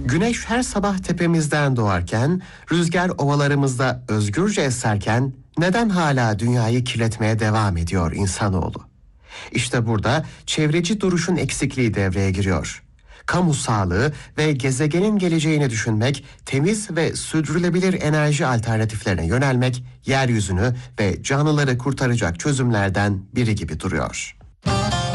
Güneş her sabah tepemizden doğarken, rüzgar ovalarımızda özgürce eserken neden hala dünyayı kirletmeye devam ediyor insanoğlu? İşte burada çevreci duruşun eksikliği devreye giriyor. Kamu sağlığı ve gezegenin geleceğini düşünmek, temiz ve sürdürülebilir enerji alternatiflerine yönelmek, yeryüzünü ve canlıları kurtaracak çözümlerden biri gibi duruyor.